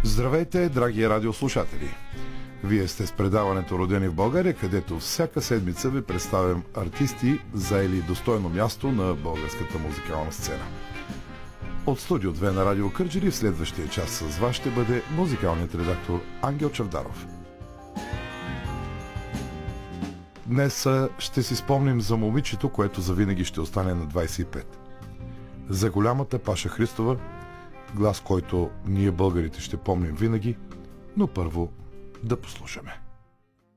Здравейте, драги радиослушатели! Вие сте с предаването "Родени в България", където всяка седмица ви представям артисти, заели достойно място на българската музикална сцена. От студио 2 на Радио Кърджали в следващия час с вас ще бъде музикалният редактор Ангел Чавдаров. Днес ще си спомним за момичето, което завинаги ще остане на 25. За голямата Паша Христова, глас, който ние българите ще помним винаги, но първо да послушаме.